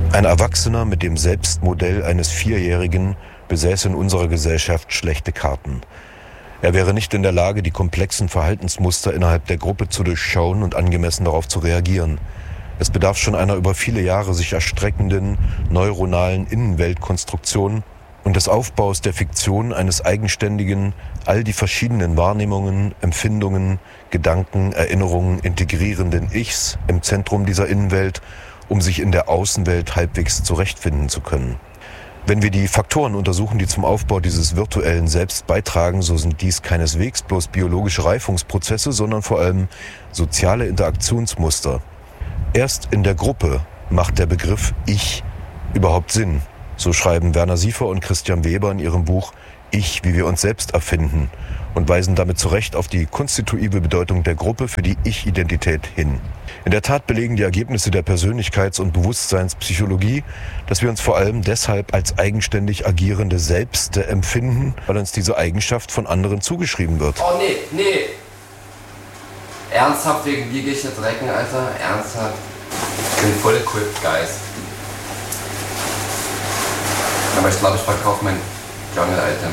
Ein Erwachsener mit dem Selbstmodell eines Vierjährigen besäße in unserer Gesellschaft schlechte Karten. Er wäre nicht in der Lage, die komplexen Verhaltensmuster innerhalb der Gruppe zu durchschauen und angemessen darauf zu reagieren. Es bedarf schon einer über viele Jahre sich erstreckenden neuronalen Innenweltkonstruktion und des Aufbaus der Fiktion eines eigenständigen, all die verschiedenen Wahrnehmungen, Empfindungen, Gedanken, Erinnerungen integrierenden Ichs im Zentrum dieser Innenwelt, um sich in der Außenwelt halbwegs zurechtfinden zu können. Wenn wir die Faktoren untersuchen, die zum Aufbau dieses virtuellen Selbst beitragen, so sind dies keineswegs bloß biologische Reifungsprozesse, sondern vor allem soziale Interaktionsmuster. Erst in der Gruppe macht der Begriff Ich überhaupt Sinn. So schreiben Werner Siefer und Christian Weber in ihrem Buch Ich, wie wir uns selbst erfinden und weisen damit zu Recht auf die konstitutive Bedeutung der Gruppe für die Ich-Identität hin. In der Tat belegen die Ergebnisse der Persönlichkeits- und Bewusstseinspsychologie, dass wir uns vor allem deshalb als eigenständig agierende Selbste empfinden, weil uns diese Eigenschaft von anderen zugeschrieben wird. Oh nee. Ernsthaft, wegen dir gehe ich jetzt recken, Alter? Ernsthaft? Ich bin voll equipped, Guys. Aber ich glaube, ich verkaufe mein Jungle-Item.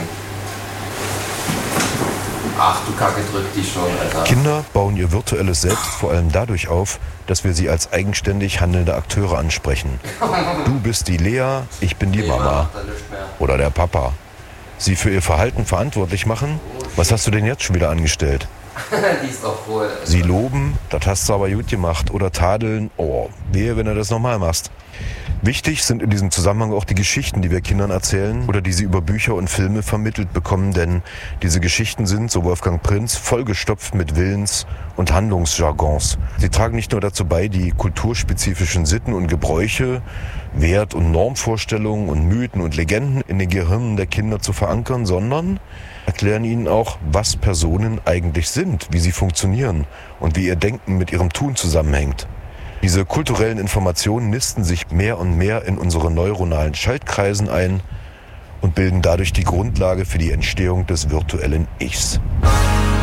Ach du Kacke, drück die schon, Alter. Kinder bauen ihr virtuelles Selbst vor allem dadurch auf, dass wir sie als eigenständig handelnde Akteure ansprechen. Du bist die Lea, ich bin die Mama. Oder der Papa. Sie für ihr Verhalten verantwortlich machen? Was hast du denn jetzt schon wieder angestellt? Die ist doch wohl. Alter. Sie loben, das hast du aber gut gemacht. Oder tadeln, oh, wehe, wenn du das nochmal machst. Wichtig sind in diesem Zusammenhang auch die Geschichten, die wir Kindern erzählen oder die sie über Bücher und Filme vermittelt bekommen, denn diese Geschichten sind, so Wolfgang Prinz, vollgestopft mit Willens- und Handlungsjargons. Sie tragen nicht nur dazu bei, die kulturspezifischen Sitten und Gebräuche, Wert- und Normvorstellungen und Mythen und Legenden in den Gehirnen der Kinder zu verankern, sondern erklären ihnen auch, was Personen eigentlich sind, wie sie funktionieren und wie ihr Denken mit ihrem Tun zusammenhängt. Diese kulturellen Informationen nisten sich mehr und mehr in unsere neuronalen Schaltkreisen ein und bilden dadurch die Grundlage für die Entstehung des virtuellen Ichs.